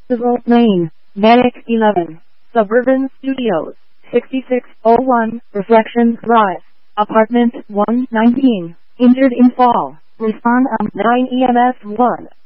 Road Lane, Medic 11, Suburban Studios, 6601, Reflections Drive, Apartment 119, injured in fall, respond 9 EMS 1.